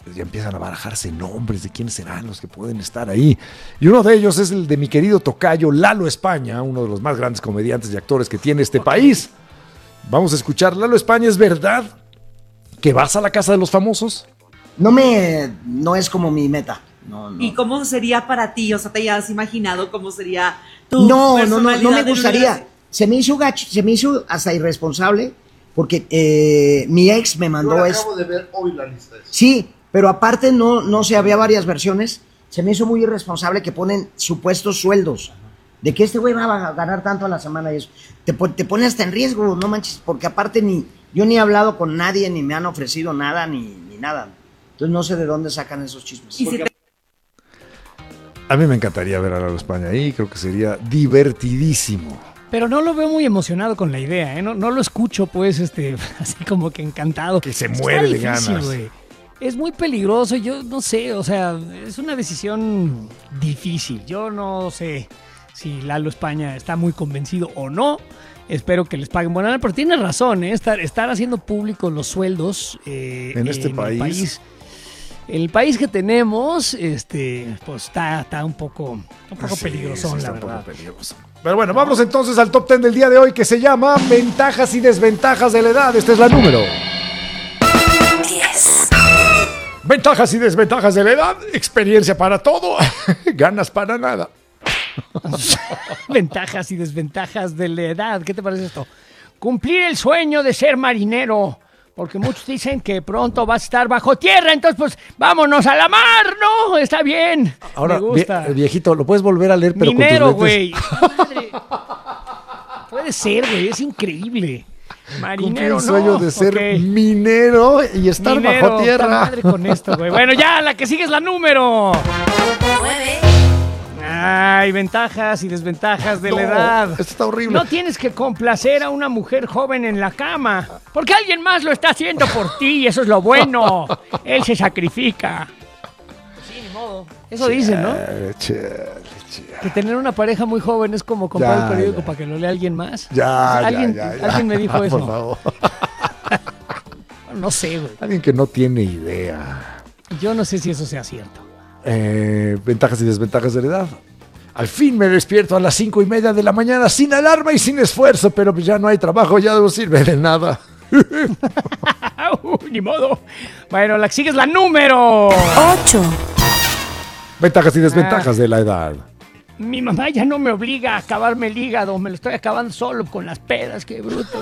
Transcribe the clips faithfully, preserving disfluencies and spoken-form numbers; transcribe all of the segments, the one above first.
ya empiezan a barajarse nombres de quiénes serán los que pueden estar ahí. Y uno de ellos es el de mi querido tocayo Lalo España, uno de los más grandes comediantes y actores que tiene este okay. país. Vamos a escuchar. Lalo España, ¿es verdad que vas a la casa de los famosos? No me, no es como mi meta. No, no. ¿Y cómo sería para ti? O sea, ¿te has imaginado cómo sería tu no, personalidad? No, no, no me gustaría. Se me hizo gacho, se me hizo hasta irresponsable, porque eh, mi ex me mandó... Yo es... acabo de ver hoy la lista. Esa. Sí, pero aparte no, no sé, había varias versiones. Se me hizo muy irresponsable que ponen supuestos sueldos. De que este güey va a ganar tanto a la semana y eso. Te, te pone hasta en riesgo, no manches, porque aparte ni yo ni he hablado con nadie, ni me han ofrecido nada, ni, ni nada. Entonces no sé de dónde sacan esos chismes. ¿Y si te... A mí me encantaría ver a Lalo España ahí, creo que sería divertidísimo. Pero no lo veo muy emocionado con la idea, ¿eh? No, no lo escucho, pues, este, así como que encantado. Que se muere de ganas. Wey. Es muy peligroso, yo no sé, o sea, es una decisión difícil. Yo no sé si Lalo España está muy convencido o no. Espero que les paguen buena, pero tiene razón, ¿eh? Estar, estar haciendo público los sueldos eh, en este en país. El país El país que tenemos, este, pues está, está un poco, un poco sí, peligroso, sí, la está verdad. Un poco peligroso. Pero bueno, vamos entonces al top ten del día de hoy que se llama Ventajas y Desventajas de la Edad. Esta es la número diez. Ventajas y desventajas de la edad. Experiencia para todo, ganas para nada. Ventajas y desventajas de la edad. ¿Qué te parece esto? Cumplir el sueño de ser marinero. Porque muchos dicen que pronto vas a estar bajo tierra, entonces pues vámonos a la mar, ¿no? Está bien. Ahora, me gusta. Vie, viejito, lo puedes volver a leer, pero minero, con tus güey. Puede ser, güey, es increíble. Marinero, Cumplir el sueño no. de ser okay. minero y estar minero, bajo tierra. Madre con esto, güey. Bueno, ya, la que sigue es la número nueve. Ay, ventajas y desventajas de no, la edad. Esto está horrible. No tienes que complacer a una mujer joven en la cama, porque alguien más lo está haciendo por ti, y eso es lo bueno. Él se sacrifica. Sí, ni modo. Eso chale, dicen, ¿no? Chale, chale. Que tener una pareja muy joven es como comprar ya, el periódico ya. para que lo lea alguien más. Ya, alguien, ya, ya, ya. Alguien me dijo eso. Por favor. No sé, güey. Alguien que no tiene idea. Yo no sé si eso sea cierto. Eh, ventajas y desventajas de la edad. Al fin me despierto a las cinco y media de la mañana sin alarma y sin esfuerzo, pero ya no hay trabajo, ya no sirve de nada. uh, ni modo. Bueno, la que sigue es la número ocho. Ventajas y desventajas ah, de la edad. Mi mamá ya no me obliga a acabarme el hígado, me lo estoy acabando solo con las pedas, qué bruto.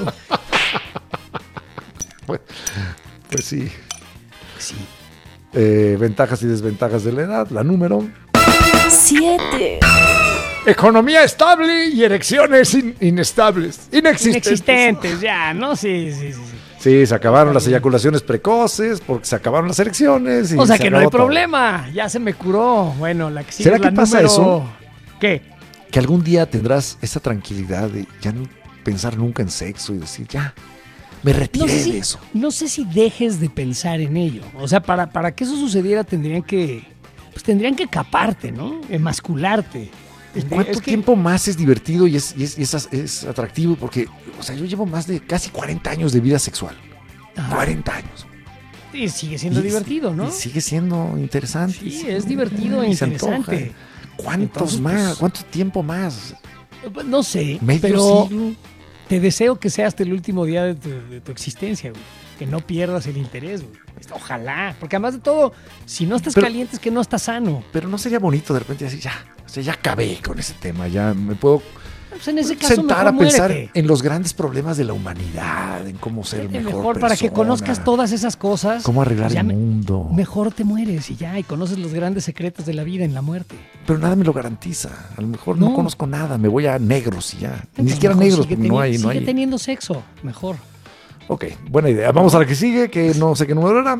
pues, pues sí. Sí. Eh, ventajas y desventajas de la edad, la número siete. Economía estable y erecciones in- inestables, inexistentes. Inexistentes, ya, ¿no? Sí, sí, sí. Sí, sí se acabaron las eyaculaciones precoces porque se acabaron las erecciones. Y o sea que no hay todo. problema, ya se me curó. Bueno, la que sigue ¿Será es la que pasa número... eso? ¿Qué? Que algún día tendrás esa tranquilidad de ya no pensar nunca en sexo y decir, ya, me retiré no sé si, de eso. No sé si dejes de pensar en ello. O sea, para, para que eso sucediera tendrían que, pues tendrían que caparte, ¿no? Emascularte. ¿Y cuánto es que... tiempo más es divertido y es, y es, y es, es atractivo? Porque, o sea, yo llevo más de casi cuarenta años de vida sexual. Ajá. cuarenta años. Y sigue siendo y divertido, ¿no? Y sigue siendo interesante. Sí, sí es divertido e interesante. ¿Cuántos Entonces, más? Pues, ¿Cuánto tiempo más? No sé, ¿Medio pero siglo? Te deseo que sea hasta el último día de tu, de tu existencia, güey. Que no pierdas el interés, güey. Ojalá, porque además de todo, si no estás pero, caliente es que no estás sano. Pero no sería bonito de repente decir, ya, o sea, ya acabé con ese tema, ya me puedo pues en ese caso, sentar a pensar muérete. En los grandes problemas de la humanidad, en cómo ser mejor, mejor persona, para que conozcas todas esas cosas. Cómo arreglar pues el mundo. Mejor te mueres y ya, y conoces los grandes secretos de la vida en la muerte. Pero nada me lo garantiza. A lo mejor no, no conozco nada, me voy a negros y ya. Entonces, Ni siquiera negros, teni- no hay, no sigue hay. teniendo sexo, mejor. Ok, buena idea. Vamos a la que sigue, que no sé qué número era.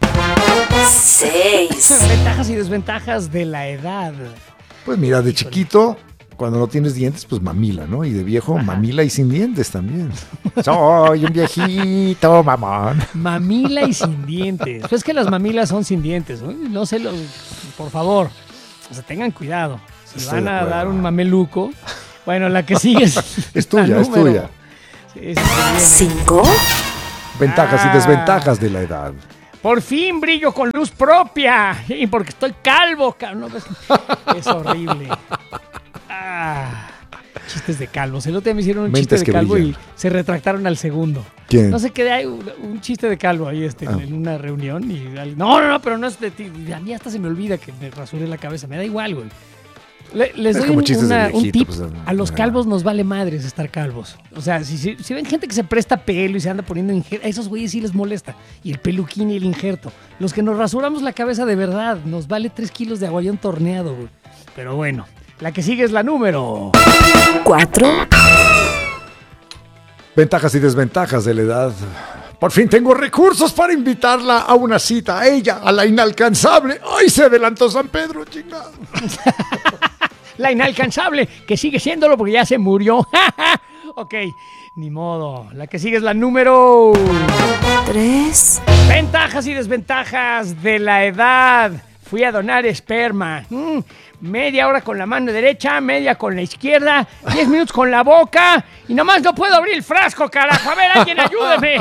Seis. Ventajas y desventajas de la edad. Pues mira, de chiquito, cuando no tienes dientes, pues mamila, ¿no? Y de viejo, ajá, mamila y sin dientes también. Soy un viejito mamón. Mamila y sin dientes. Pues es que las mamilas son sin dientes, ¿no? No sé, lo, por favor, o sea, tengan cuidado. Si Estoy van a dar un mameluco, bueno, la que sigue es, es tuya, es tuya. Sí, sí, sí, ¿Cinco? Ventajas ah, y desventajas de la edad. Por fin brillo con luz propia. Sí, porque estoy calvo, cabrón. No, es, es horrible. Ah, chistes de calvos. El otro día me hicieron un Mentes chiste que de calvo brillan. y se retractaron al segundo. ¿Quién? No sé qué, hay un, un chiste de calvo ahí este, Ah. en una reunión. Y, no, no, no, pero no es de ti. A mí hasta se me olvida que me rasuré la cabeza. Me da igual, güey. Le- les Es doy como un, chistes de una- un viejito, tip. pues, A los ah. calvos nos vale madres estar calvos. O sea, si, si, si ven gente que se presta pelo y se anda poniendo injerto, a esos güeyes sí les molesta. Y el peluquín y el injerto. Los que nos rasuramos la cabeza de verdad, nos vale tres kilos de aguayón torneado, güey. Pero bueno, la que sigue es la número. cuatro, Ventajas y desventajas de la edad. Por fin tengo recursos para invitarla a una cita, a ella, a la inalcanzable. ¡Ay, se adelantó San Pedro, chingado! La inalcanzable, que sigue siéndolo porque ya se murió. Ok, ni modo. La que sigue es la número. tres, Ventajas y desventajas de la edad. Fui a donar esperma. Mm, media hora con la mano derecha, media con la izquierda, diez minutos con la boca y nomás no puedo abrir el frasco, carajo. A ver, alguien ayúdeme.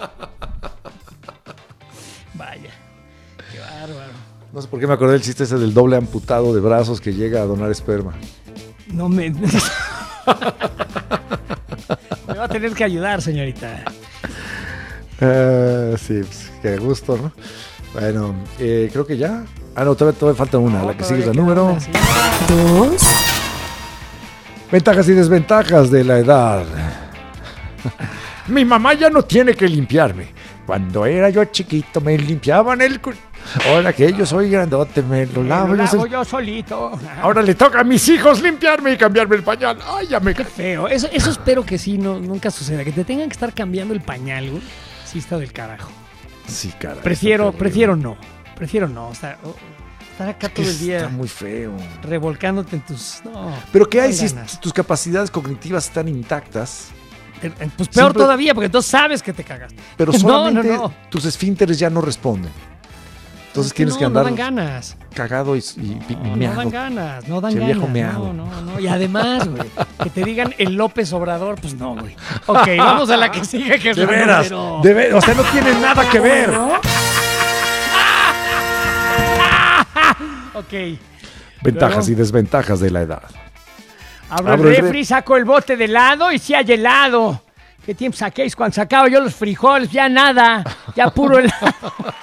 Vaya, qué bárbaro. No sé por qué me acordé del chiste ese del doble amputado de brazos que llega a donar esperma. No me... me va a tener que ayudar, señorita. Ah, sí, pues, qué gusto, ¿no? Bueno, eh, creo que ya. Ah, no, todavía, todavía falta una, la que sigue es la Todavía queda número. una, sí. dos, Ventajas y desventajas de la edad. Mi mamá ya no tiene que limpiarme. Cuando era yo chiquito me limpiaban el cu- Ahora que yo soy grandote me lo Me lavo. lo yo lavo soy- yo solito. Ahora le toca a mis hijos limpiarme y cambiarme el pañal. Ay, ya me... Qué feo. Eso, eso espero que sí, no, nunca suceda. Que te tengan que estar cambiando el pañal, güey. Sí está del carajo. Sí, cara. Prefiero, está terrible. prefiero no. Prefiero no. O sea, o- estar acá Es que todo el día está muy feo. revolcándote en tus... No, Pero ¿qué no hay si ganas. tus capacidades cognitivas están intactas? Eh, eh, Pues peor Simple- todavía, porque entonces sabes que te cagaste. Pero No, solamente no, no. tus esfínteres ya no responden. Entonces Es tienes no, que andar No dan ganas. cagado y, y, y No, no meado. dan ganas. No dan Che, ganas. viejo meado. No, no, no. Y además, güey, que te digan el López Obrador, pues no, güey. Ok, vamos a la que sigue, que es De la veras, número- de ver- o sea, no tiene nada que ver. Ok. Ventajas Luego. y desventajas de la edad. Abro, Abro el el refri, saco el bote de helado y si hay helado. ¿Qué tiempo saquéis cuando sacaba yo los frijoles? Ya nada, ya puro helado.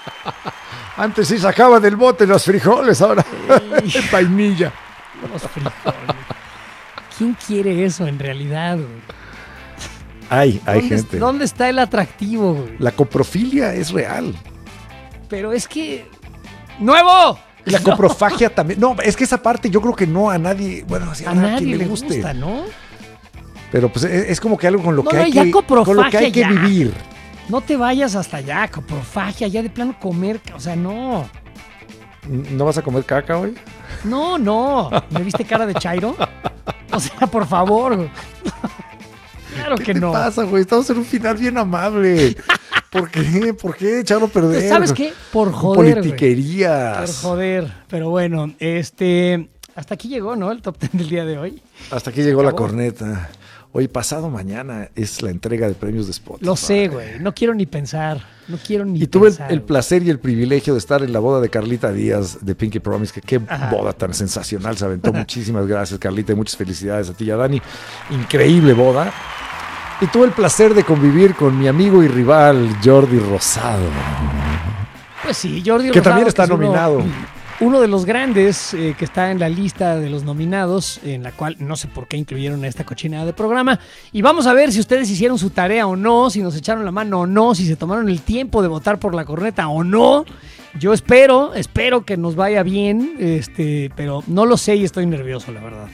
Antes sí sacaba del bote los frijoles, ahora vainilla. Los frijoles. ¿Quién quiere eso en realidad, güey? Hay, hay ¿Dónde, gente. ¿Dónde está el atractivo, güey? La coprofilia es real. Pero es que... ¡Nuevo! Y la coprofagia también. No, es que esa parte yo creo que no a nadie, bueno, sí, A habrá nadie quien le guste. gusta, ¿no? Pero pues es, es como que algo con lo No, que no, hay ya que, con lo que coprofagia, hay que ya. vivir. No te vayas hasta allá, coprofagia, ya de plano comer, o sea, no. ¿No vas a comer caca hoy? No, no. ¿Me viste cara de Chairo? O sea, por favor. güey. Claro ¿Qué que te no. pasa, güey? Estamos en un final bien amable. ¿Por qué? ¿Por qué echarlo a perder? ¿Sabes qué? Por joder, güey. Politiquerías. Por joder. Pero bueno, este... Hasta aquí llegó, ¿no? El top ten del día de hoy. Hasta aquí llegó la acabó. corneta. Hoy, pasado mañana, es la entrega de premios de Spotify. Lo sé, güey. No quiero ni pensar. No quiero ni Y tuve el, pensar. el güey. placer y el privilegio de estar en la boda de Carlita Díaz de Pinky Promise, que qué Ajá. boda tan sensacional se aventó. Muchísimas gracias, Carlita, y muchas felicidades a ti y a Dani. Increíble boda. Y tuve el placer de convivir con mi amigo y rival Jordi Rosado. Pues sí, Jordi Que Rosado, también está es uno- nominado. Uno de los grandes eh, que está en la lista de los nominados, en la cual no sé por qué incluyeron a esta cochinada de programa. Y vamos a ver si ustedes hicieron su tarea o no, si nos echaron la mano o no, si se tomaron el tiempo de votar por la corneta o no. Yo espero, espero que nos vaya bien, este, pero no lo sé y estoy nervioso, la verdad.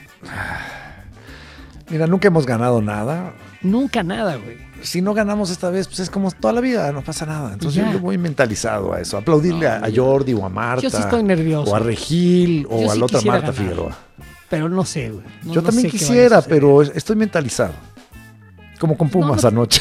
Mira, nunca hemos ganado nada. Nunca nada, güey. Si no ganamos esta vez, pues es como toda la vida, no pasa nada. Entonces Ya. yo voy mentalizado a eso. Aplaudirle a, a Jordi o a Marta. Yo sí estoy nervioso. O a Regil o Yo a sí la otra quisiera Marta ganar. Figueroa. Pero no sé, güey. No- yo no también sé qué vaya a quisiera, suceder. pero estoy mentalizado. Como con Pumas no- anoche.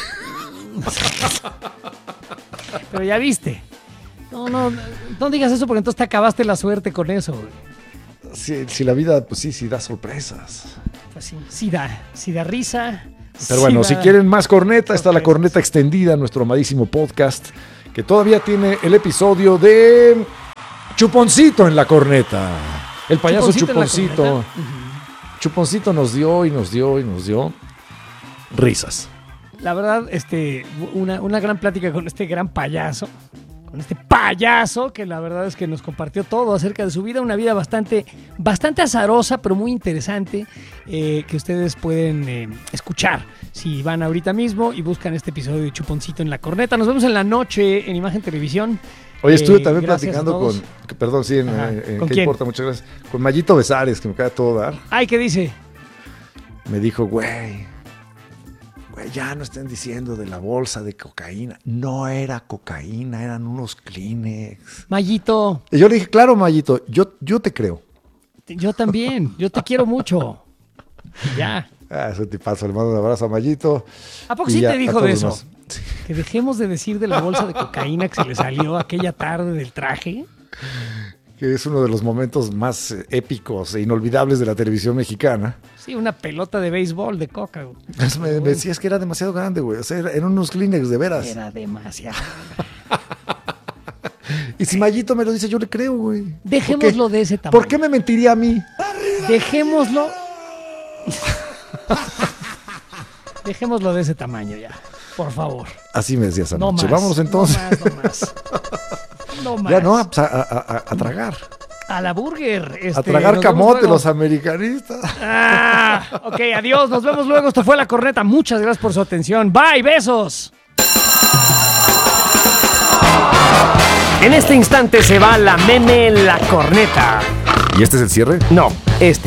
Pero ya viste. No, no, no digas eso porque entonces te acabaste la suerte con eso, güey. Si, si la vida, pues sí, sí da sorpresas. Pues sí, sí da, sí da risa. Pero sí bueno, da si quieren más corneta, está la sorpresas. corneta extendida, nuestro amadísimo podcast, que todavía tiene el episodio de Chuponcito en la corneta. El payaso Chuponcito en la Chuponcito. corneta. Chuponcito nos dio y nos dio y nos dio risas. La verdad, este, una, una gran plática con este gran payaso, con este payaso que la verdad es que nos compartió todo acerca de su vida, una vida bastante, bastante azarosa, pero muy interesante, eh, que ustedes pueden eh, escuchar si van ahorita mismo y buscan este episodio de Chuponcito en la corneta. Nos vemos en la noche en Imagen Televisión. Oye, estuve Eh, también gracias platicando a todos. con, que- perdón, sí, en, Ajá. eh, en ¿Con ¿qué quién? importa? Muchas gracias. Con Mayito Besares, que me acaba de todo dar. Ay, ¿qué dice? Me dijo, güey, güey, ya no estén diciendo de la bolsa de cocaína. No era cocaína, eran unos Kleenex. Mayito, Y yo le dije, claro, Mayito, yo, yo te creo. yo también, yo te quiero mucho. Ya. Ah, es un tipazo, le mando un abrazo a Mayito. ¿A poco Y sí ya, te a dijo todos de los eso? demás. Que dejemos de decir de la bolsa de cocaína que se le salió aquella tarde del traje. Que es uno de los momentos más eh, épicos e inolvidables de la televisión mexicana. Sí, una pelota de béisbol de coca. güey. Eso me, me decías que era demasiado grande, güey. O sea, era- eran unos Kleenex de veras. Era demasiado. Y si Mayito me lo dice, yo le creo, güey. Dejémoslo ¿Por qué? de ese tamaño. ¿Por qué me mentiría a mí? Dejémoslo. Dejémoslo de ese tamaño ya. Por favor. Así me decías No anoche. más. Vámonos entonces. No más, no más. No más. Ya no, a, a- a- a tragar. A la burger. este, A tragar nos vemos camote luego. los americanistas. Ah, ok, adiós. Nos vemos luego. Esto fue La Corneta. Muchas gracias por su atención. Bye, besos. En este instante se va la meme La Corneta. ¿Y este es el cierre? No, este.